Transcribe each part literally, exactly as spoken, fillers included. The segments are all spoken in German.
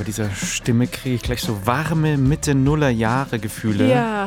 bei dieser Stimme kriege ich gleich so warme Mitte-Nuller-Jahre-Gefühle. Ja.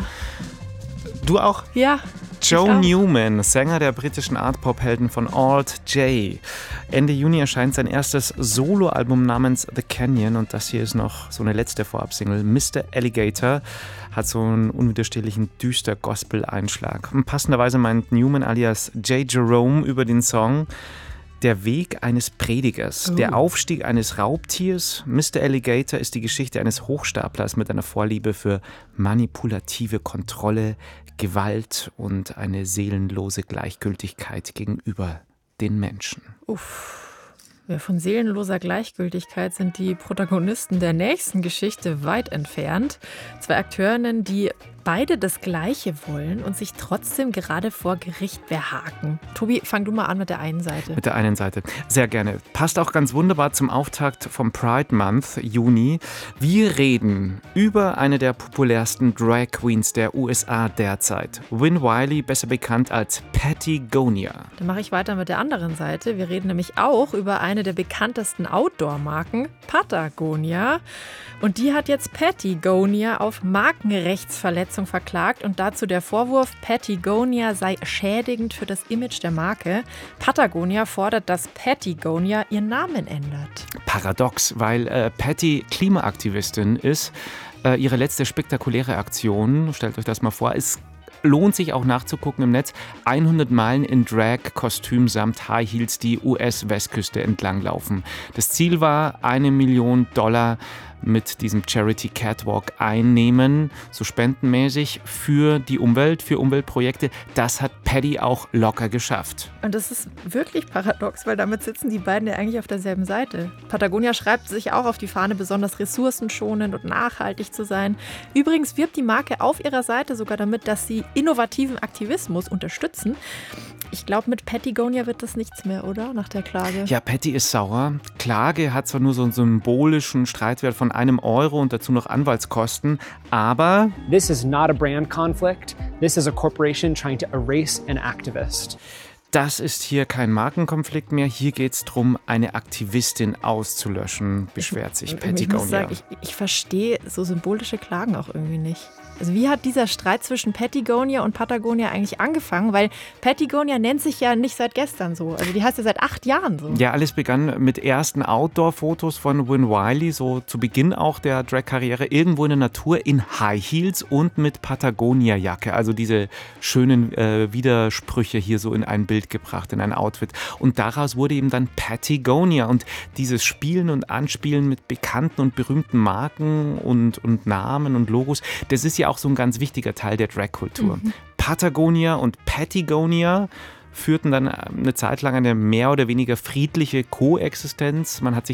Du auch? Ja. Joe Newman, Sänger der britischen Art-Pop-Helden von Alt J. Ende Juni erscheint sein erstes Soloalbum namens The Canyon und das hier ist noch so eine letzte Vorabsingle. Mister Alligator hat so einen unwiderstehlichen düster Gospel-Einschlag. Und passenderweise meint Newman alias J. Jerome über den Song: Der Weg eines Predigers, oh. der Aufstieg eines Raubtiers. Mister Alligator ist die Geschichte eines Hochstaplers mit einer Vorliebe für manipulative Kontrolle, Gewalt und eine seelenlose Gleichgültigkeit gegenüber den Menschen. Uff. Ja, von seelenloser Gleichgültigkeit sind die Protagonisten der nächsten Geschichte weit entfernt. Zwei Akteurinnen, die beide das Gleiche wollen und sich trotzdem gerade vor Gericht behaken. Tobi, fang du mal an mit der einen Seite. Mit der einen Seite. Sehr gerne. Passt auch ganz wunderbar zum Auftakt vom Pride Month, Juni. Wir reden über eine der populärsten Drag Queens der U S A derzeit. Wynn Wiley, besser bekannt als Patagonia. Dann mache ich weiter mit der anderen Seite. Wir reden nämlich auch über eine der bekanntesten Outdoor-Marken, Patagonia. Und die hat jetzt Patagonia auf Markenrechtsverletzung verklagt und dazu der Vorwurf, Patagonia sei schädigend für das Image der Marke. Patagonia fordert, dass Patagonia ihren Namen ändert. Paradox, weil äh, Patty Klimaaktivistin ist. Äh, ihre letzte spektakuläre Aktion, stellt euch das mal vor, ist lohnt sich auch nachzugucken im Netz. hundert Meilen in Drag-Kostüm samt High Heels die U S-Westküste entlanglaufen. Das Ziel war, eine Million Dollar mit diesem Charity Catwalk einnehmen, so spendenmäßig für die Umwelt, für Umweltprojekte. Das hat Patty auch locker geschafft. Und das ist wirklich paradox, weil damit sitzen die beiden ja eigentlich auf derselben Seite. Patagonia schreibt sich auch auf die Fahne, besonders ressourcenschonend und nachhaltig zu sein. Übrigens wirbt die Marke auf ihrer Seite sogar damit, dass sie innovativen Aktivismus unterstützen. Ich glaube, mit Patagonia wird das nichts mehr, oder? Nach der Klage. Ja, Patty ist sauer. Klage hat zwar nur so einen symbolischen Streitwert von einem Euro und dazu noch Anwaltskosten, aber This is not a brand conflict. This is a corporation trying to erase an activist. Das ist hier kein Markenkonflikt mehr. Hier geht es darum, eine Aktivistin auszulöschen, beschwert sich Patagonia. Ich muss sagen, ich, ich verstehe so symbolische Klagen auch irgendwie nicht. Also wie hat dieser Streit zwischen Patagonia und Patagonia eigentlich angefangen? Weil Patagonia nennt sich ja nicht seit gestern so. Also die heißt ja seit acht Jahren so. Ja, alles begann mit ersten Outdoor-Fotos von Wynn Wiley, so zu Beginn auch der Drag-Karriere, irgendwo in der Natur in High Heels und mit Patagonia-Jacke. Also diese schönen äh, Widersprüche hier so in ein Bild gebracht, in ein Outfit. Und daraus wurde eben dann Patagonia. Und dieses Spielen und Anspielen mit bekannten und berühmten Marken und, und Namen und Logos, das ist ja auch so ein ganz wichtiger Teil der Drag-Kultur. Mhm. Patagonia und Patagonia führten dann eine Zeit lang eine mehr oder weniger friedliche Koexistenz. Man hat sich